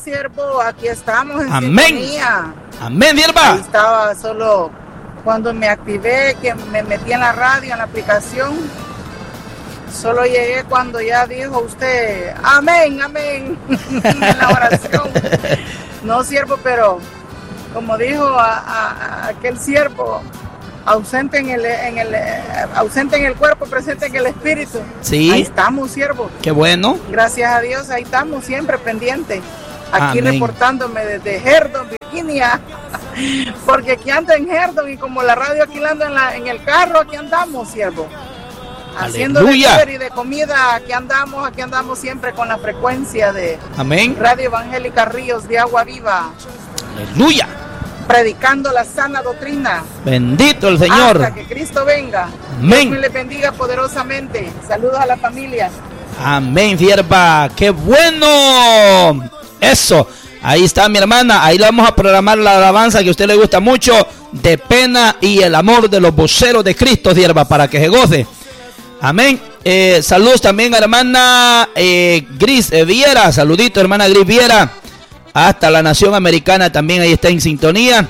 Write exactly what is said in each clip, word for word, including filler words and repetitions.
siervo, aquí estamos en amén. Sintonía. Amén, sierva. Ahí estaba solo cuando me activé, que me metí en la radio, en la aplicación. Solo llegué cuando ya dijo usted, amén, amén, en la oración. No, siervo, pero como dijo a, a, a aquel siervo, ausente en el, en el ausente en el cuerpo, presente en el espíritu. Sí. Ahí estamos, siervo. Qué bueno. Gracias a Dios, ahí estamos siempre pendientes. Aquí amén. Reportándome desde Herdon, Virginia, porque aquí ando en Herdon y como la radio aquí ando en, la, en el carro, aquí andamos, siervo. Haciendo delivery de comida, aquí andamos, aquí andamos siempre con la frecuencia de amén. Radio Evangélica Ríos de Agua Viva. Aleluya. Predicando la sana doctrina. Bendito el Señor. Hasta que Cristo venga. Amén. Dios les bendiga poderosamente. Saludos a la familia. Amén, sierva. ¡Qué bueno! Eso. Ahí está mi hermana. Ahí le vamos a programar la alabanza que a usted le gusta mucho, de pena y el amor de los voceros de Cristo, sierva, para que se goce. Amén. Eh, saludos también a hermana eh, Gris eh, Viera. Saludito, hermana Gris Viera. Hasta la nación americana también ahí está en sintonía.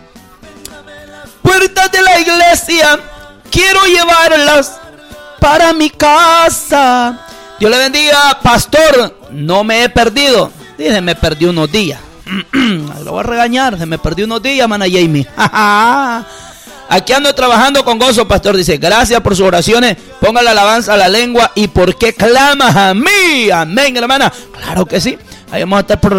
Puertas de la iglesia, quiero llevarlas para mi casa. Dios le bendiga, pastor. No me he perdido. Dije, me perdí unos días. Lo voy a regañar. Se me perdió unos días, hermana Jamie. Aquí ando trabajando con gozo, pastor. Dice, gracias por sus oraciones. Ponga la alabanza a la lengua. ¿Y por qué clamas a mí? Amén, hermana. Claro que sí. Ahí vamos a estar por